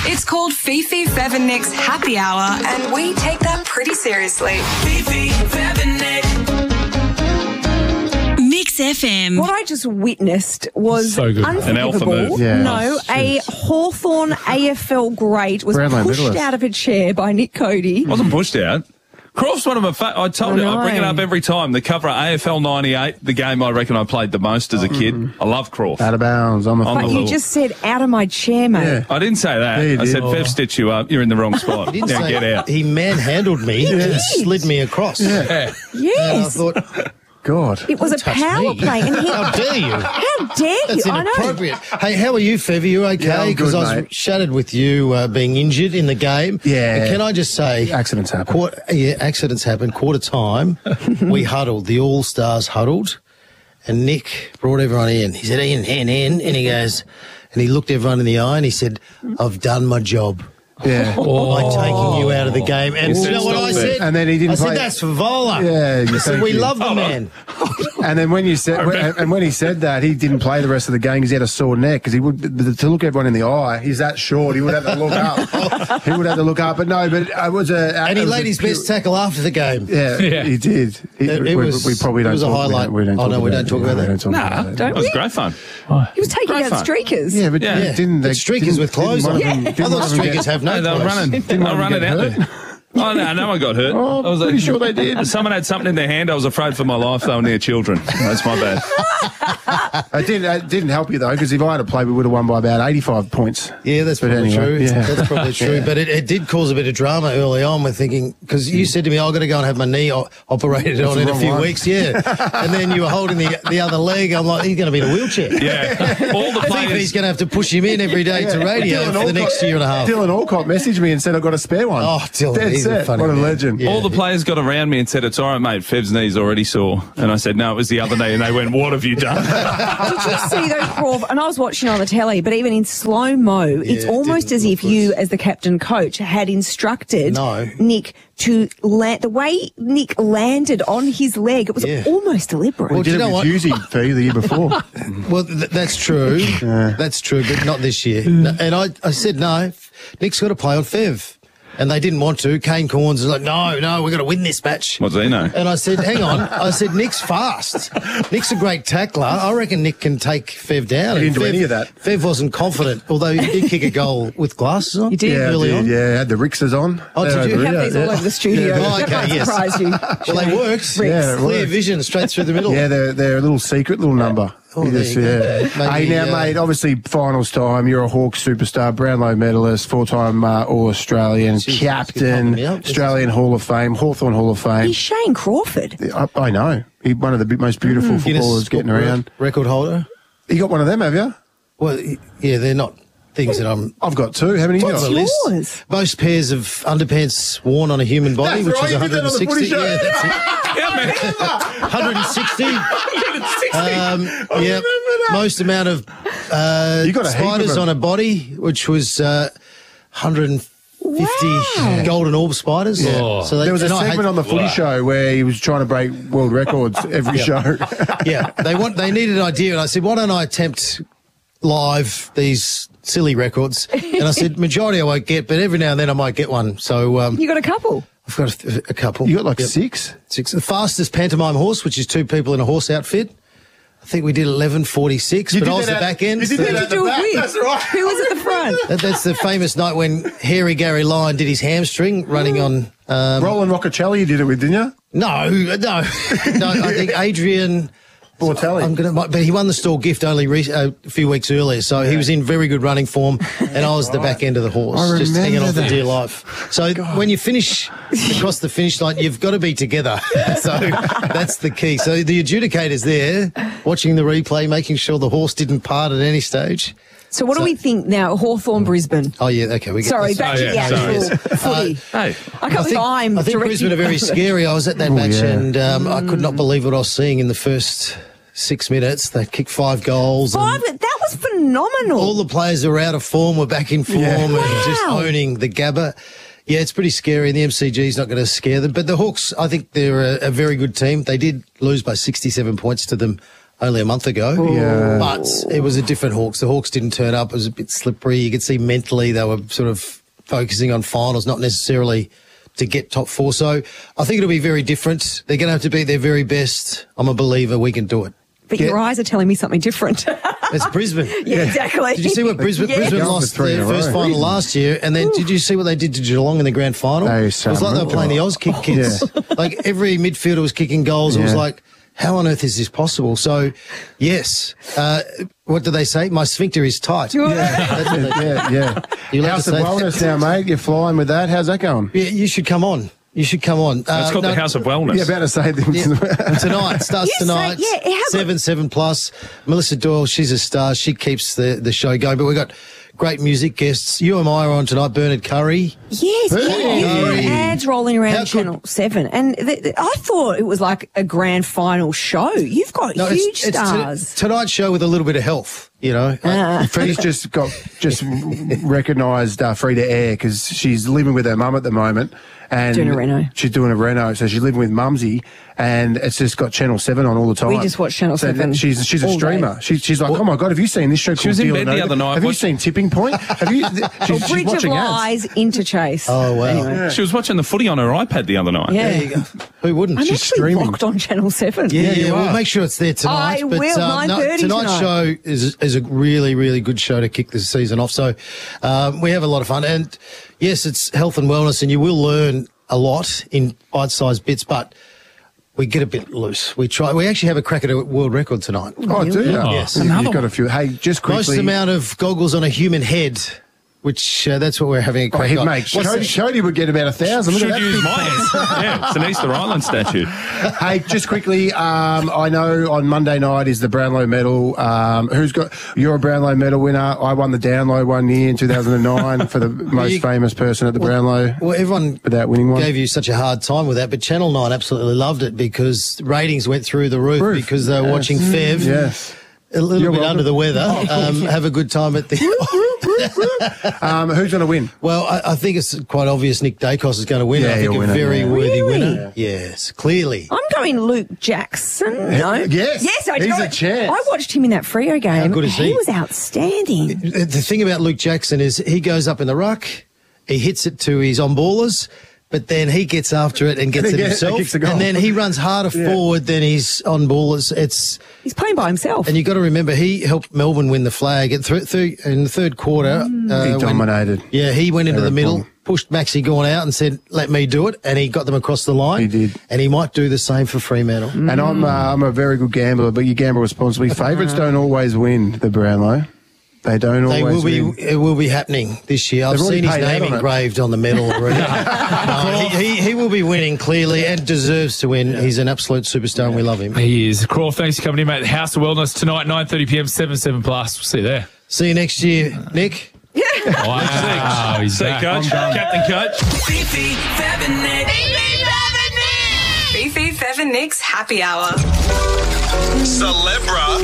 It's called Fifi, Fev and Nick's Happy Hour, and we take that pretty seriously. Fifi, Fev and Nick. Mix FM. What I just witnessed was So good. unforgivable. An alpha move. Yeah. No, a Hawthorn AFL great was Brownlow pushed medalist. out of a chair by Nick Cody. Wasn't pushed out. Croft's one of my I told you, I bring it up every time. The cover of AFL 98, the game I reckon I played the most as a kid. I love Croft. Out of bounds. On the But you just said out of my chair, mate. Yeah. I didn't say that. Yeah, you I did. said, Fev stitch you up. You're in the wrong spot. He didn't Now say get out. He manhandled me and slid me across. Yeah. And I Yes. thought, God. It was a touch power me. play. And he, How dare you? how dare That's you? I know. inappropriate. Hey, how are you, Fev? Are you Yeah, okay? I'm good, Because I was mate. shattered with you being injured in the game. Yeah. And can I just say... Accidents happen. Accidents happen. Quarter time, we huddled. The All-Stars huddled. And Nick brought everyone in. He said, in. And he goes... And he looked everyone in the eye and he said, I've done my job. Yeah. By taking you out of the game. And He you know what I said, "Stop said? it." And then he didn't I play- said, that's for Vola. Yeah, I said, thank we you. love the man. And then when you said, and when he said that, he didn't play the rest of the game because he had a sore neck. Because he would, to look everyone in the eye, he's that short. He would have to look up. He would have to look up. But no, but it was a. And he it was laid a his pure- best tackle after the game. Yeah, he did. We probably it don't. was a talk, highlight. We don't Oh, talk no, we about don't talk about that. We don't talk Nah, about that. that was great fun. He was taking Great out fun. streakers. Yeah, but Yeah. didn't they? But streakers with clothes on. I I thought streakers have no No, they were clothes. running. They were one running get out hurt? there. Oh, no one got hurt. Oh, I was pretty sure they did. Someone had something in their hand. I was afraid for my life. They were near children. That's my bad. It didn't help you though, because if I had to play, we would have won by about 85 points. Yeah, that's But probably anyway, true. yeah. That's probably true. But it did cause a bit of drama early on. We're thinking, because you said to me, I've got to go and have my knee operated on in a wrong few one. weeks. Yeah. And then you were holding the other leg. I'm like, he's going to be in a wheelchair. Yeah. All the I think players. he's going to have to push him in every day to radio for the next year and a half. Dylan Alcott messaged me and said I've got a spare one. Oh, Dylan, Dead he's a set. funny What a man. legend. Yeah. All the players got around me and said, it's all right, mate, Fev's knee's already sore. And I said, no, it was the other knee. And they went, what have you done? Did you see those, Croft? And I was watching on the telly, but even in slow-mo, it's it almost didn't as if look you, good. as the captain coach, had instructed No. Nick to land. The way Nick landed on his leg, it was Yeah. almost deliberate. We Well, did do you it know with what? Husey for you the year before. Well, that's true. That's true, but not this year. No, and I said, no, Nick's got to play on Fev. And they didn't want to. Kane Corns was like, no, we've got to win this match. What does he know? And I said, hang on. I said, Nick's fast. Nick's a great tackler. I reckon Nick can take Fev down. He didn't do And any of that. Fev wasn't confident, although he did kick a goal with glasses on. You did? Yeah, early on. yeah, had the Rixers on. Oh, did you? You have these all over the studio. Yeah. Oh, That okay, might yes. surprise you. Well, they worked. Yeah, it Clear worked. vision straight through the middle. Yeah, they're a little secret, little number. Oh, there you go. Hey, Maybe, now, mate, obviously, finals time. You're a Hawks superstar, Brownlow medalist, four-time All-Australian, Jeez, captain, you're pumping me up. Australian Hall of Fame, Hawthorn Hall of Fame. He's Shane Crawford. I know. He's one of the most beautiful footballers getting around. Record holder. You got one of them, have you? Well, yeah, they're not things that I'm... I've got two. How many you What's got? the list? yours? Most pairs of underpants worn on a human body, That's which right, is you did that on the 160. footy show. Yeah, that's it. Yeah, man. 160. 160. Yeah. Most amount of You got a heap of spiders them. on a body, which was 150 golden orb spiders. Oh. So There was a segment on the footy show where he was trying to break world records every show. Yeah, they needed an idea, and I said, why don't I attempt live these silly records? And I said, majority I won't get, but every now and then I might get one. So You got a couple. I've got a couple. You got like Yep. six? Six. The fastest pantomime horse, which is two people in a horse outfit. I think we did 11:46, but I was the back end. Who did you do it with? That's right. Who was at the front? That's the famous night when Hairy Gary Lyon did his hamstring running on. Roland Roccacelli you did it with, didn't you? No. I think Adrian. Bortelli. But he won the store gift only a few weeks earlier, so he was in very good running form, and I was the back end of the horse, I just hanging on remember for that. dear life. So when you finish across the finish line, you've got to be together. So that's the key. So the adjudicator's there, watching the replay, making sure the horse didn't part at any stage. So what do we think now? Hawthorn, Brisbane. Oh yeah, okay. We get Sorry, this. back to the actual footy. Hey. I can't believe I'm I think directing- Brisbane are very scary. I was at that match yeah. and I could not believe what I was seeing in the first 6 minutes. They kicked 5 goals. and That was phenomenal. all the players who were out of form were back in form and just owning the Gabba. Yeah, it's pretty scary. The MCG's not going to scare them. But the Hawks, I think they're a very good team. They did lose by 67 points to them only a month ago. Yeah. But it was a different Hawks. The Hawks didn't turn up. It was a bit slippery. You could see mentally they were sort of focusing on finals, not necessarily to get top 4. So I think it'll be very different. They're going to have to be their very best. I'm a believer we can do it. But your eyes are telling me something different. It's Brisbane. Yeah, exactly. Did you see what Brisbane lost Going for 3 in their a first row. final last year? And then did you see what they did to Geelong in the grand final? They It was like they were playing the Oz kick kids. Like every midfielder was kicking goals. It was Yeah. like, how on earth is this possible? So, yes. What do they say? My sphincter is tight. That's what they say. Yeah. You'll have House to of say Wellness that. now, mate. You're flying with that. How's that going? Yeah, you should come on. You should come on. It's called the House of Wellness. Yeah, about to say Tonight starts You say- tonight. yeah, it has 7 plus. Melissa Doyle, she's a star. She keeps the show going. But we've got great music guests. You and I are on tonight. Bernard Curry. Yes, Hey. yeah, ads rolling around How good- Channel 7. And I thought it was like a grand final show. You've got huge stars. Tonight's show with a little bit of health. You know, Freddie's just recognised Frida Air because she's living with her mum at the moment. And Doing a reno. She's doing a reno, so she's living with Mumsy, and it's just got Channel 7 on all the time. We just watch Channel 7 She's a all streamer. day. She's like, oh my God, have you seen this show called was in Deal or bed No the Deal? other night Have you watching- seen Tipping Point? Have you? She's Bridge of watching ads. Lies into Chase. Oh, wow. Anyway. She was watching the footy on her iPad the other night. Yeah. there you go. Who wouldn't? I'm She's actually streaming. locked on Channel 7. Yeah, we'll make sure it's there tonight. I will, 9:30 tonight's tonight. show is a really, really good show to kick the season off. So we have a lot of fun. And yes, it's health and wellness, and you will learn a lot in bite-sized bits, but we get a bit loose. We actually have a crack at a world record tonight. Oh, do you? Yes. You've got a few. Hey, just Most quickly. amount of goggles on a human head, which that's what we're having a Oh, crack hey, on. mate, What's Cody would get about 1,000. Look Should at that. use big mine. Yeah, it's an Easter Island statue. Hey, just quickly, I know on Monday night is the Brownlow medal. You're a Brownlow medal winner. I won the Downlow one year in 2009 for the most famous person at the Brownlow. Well, everyone without winning one. gave you such a hard time with that, but Channel 9 absolutely loved it because ratings went through the roof because they were watching Fev. Yes. A little You're bit welcome. under the weather. Have a good time at the... Who's going to win? Well, I think it's quite obvious Nick Dacos is going to win. Yeah, I think he'll a win it, very yeah. worthy Really? winner. Yes, clearly. I'm going Luke Jackson. No. Yes, Yes, I he's know. a chance. I watched him in that Freo game. How good is he? He was outstanding. The thing about Luke Jackson is he goes up in the ruck, he hits it to his on-ballers, but then he gets after it and gets And it he himself. kicks the goal. And then he runs harder forward than his on-ballers. He's playing by himself. And you've got to remember, he helped Melbourne win the flag in the third quarter. He dominated. He went into the Terrible. middle, pushed Maxi Gawn out and said, let me do it. And he got them across the line. He did. And he might do the same for Fremantle. And I'm a very good gambler, but you gamble responsibly. Favourites don't always win the Brownlow. They don't They always will be. win. It will be happening this year. I've They've already seen his paid out name on it. engraved on the medal already. No, he will be winning clearly and deserves to win. He's an absolute superstar and we love him. He is. Croft, thanks for coming in, mate. The House of Wellness tonight, 9:30 p.m, 7 plus. We'll see you there. See you next year, Nick. Wow, he's See, back. Coach. Captain Coach. Fifi, Fev and Nick. Fifi, Fev and Nick's Happy Hour. Celebra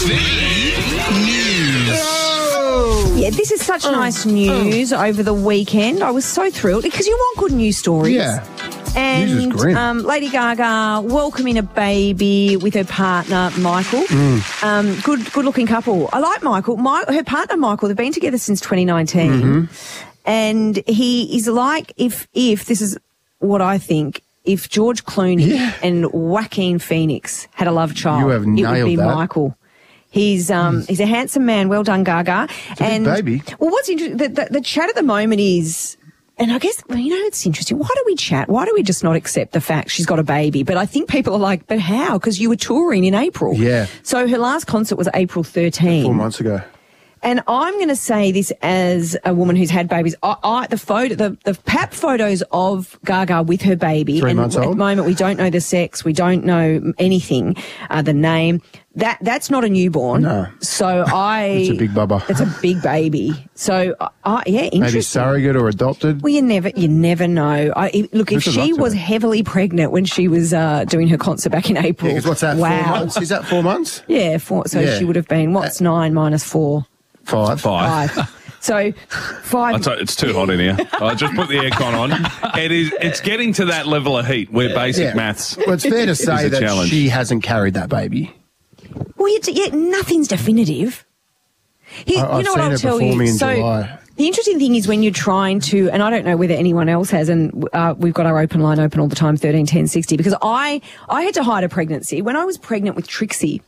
Yeah, this is such nice news over the weekend. I was so thrilled because you want good news stories. Yeah. And News is great. Lady Gaga welcoming a baby with her partner, Michael. Good looking couple. I like Michael. Her partner, Michael, they've been together since 2019. And he is like, if this is what I think, if George Clooney and Joaquin Phoenix had a love child, You have it would nailed be that. Michael. He's a handsome man. Well done, Gaga. a big baby. Well, what's interesting, the chat at the moment is, and I guess, well, it's interesting. Why do we chat? Why do we just not accept the fact she's got a baby? But I think people are like, but how? Because you were touring in April. Yeah. So her last concert was April 13. 4 months ago. And I'm going to say this as a woman who's had babies. The pap photos of Gaga with her baby. 3 and months at old? the moment, we don't know the sex. We don't know anything, the name. That's not a newborn. No. So It's a big bubba. It's a big baby. So, interesting. Maybe surrogate or adopted. Well, you never know. Look, if Who'd she like to? was heavily pregnant when she was doing her concert back in April. Yeah, 'cause what's that, 4 Wow. months? Is that 4 months? Yeah, 4. So Yeah. she would have been, what's 9 minus 4? 5. 5. So 5. I tell you, it's too hot in here. I just put the aircon on. It's getting to that level of heat where basic maths. Well, it's fair to say a that challenge. she hasn't carried that baby. Well, nothing's definitive. I've seen her performing in July. The interesting thing is when you're trying to, and I don't know whether anyone else has, and we've got our open line open all the time, 13 10 60, because I had to hide a pregnancy. When I was pregnant with Trixie,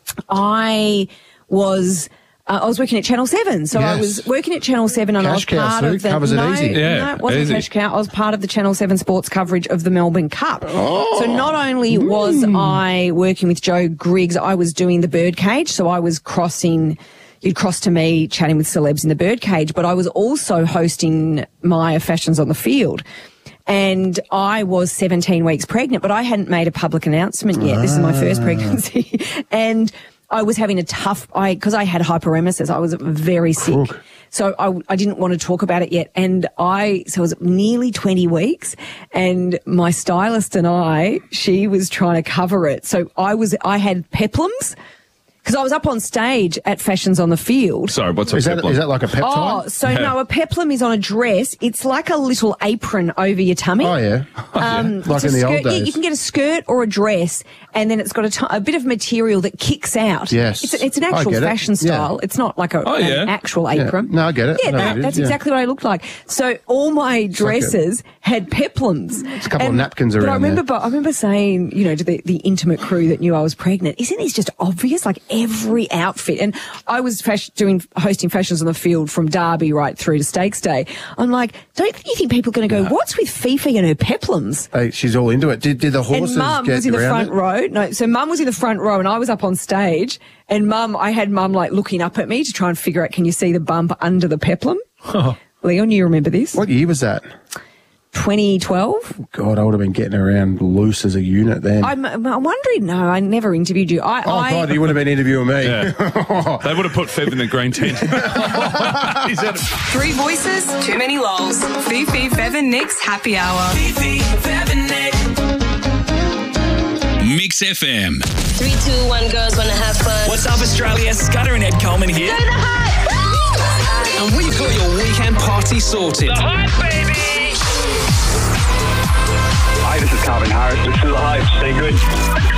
I was working at Channel 7. So I was working at Channel 7 and I was part of the... Covers it easy. No, it wasn't Cash Cow. I was part of the Channel 7 sports coverage of the Melbourne Cup. So not only was I working with Joe Griggs, I was doing the birdcage. So I was crossing... You'd cross to me chatting with celebs in the birdcage, but I was also hosting my Fashions on the Field. And I was 17 weeks pregnant, but I hadn't made a public announcement yet. This is my first pregnancy. And I was having a tough, because I had hyperemesis. I was very sick. So I didn't want to talk about it yet. And so it was nearly 20 weeks and my stylist and she was trying to cover it. So I had peplums. Because I was up on stage at Fashions on the Field. Sorry, what's a peplum? Is that like a peptide? Oh, so no, a peplum is on a dress. It's like a little apron over your tummy. Oh, yeah. Like in the old days. Yeah, you can get a skirt or a dress, and then it's got a bit of material that kicks out. Yes. It's an actual fashion style. Yeah. It's not like an actual apron. Yeah. No, I get it. Yeah, that's exactly what I looked like. So all my dresses had peplums. It's a couple of napkins around I remember saying, to the intimate crew that knew I was pregnant, isn't this just obvious? Like every outfit. And I was hosting Fashions on the Field from Derby right through to Stakes Day. I'm like, don't you think people are going to go, what's with Fifi and her peplums? She's all into it. Did the horses and Mum was in the front row. No, so Mum was in the front row and I was up on stage and I had Mum like looking up at me to try and figure out, can you see the bump under the peplum? Leon, you remember this? What year was that? 2012. God, I would have been getting around loose as a unit then. I'm wondering, no, I never interviewed you. God, you would have been interviewing me. Yeah. They would have put Fev in the green tent. Three voices, too many lols. Fifi, Fev and Nick's happy hour. Fifi, Fev and Nick. Mix FM. 3, 2, 1, girls wanna have fun. What's up, Australia? Scudder and Ed Coleman here. Do the hype! And we've got your weekend party sorted. The hype, baby! Hi, this is Calvin Harris. This is The Hype. Stay good.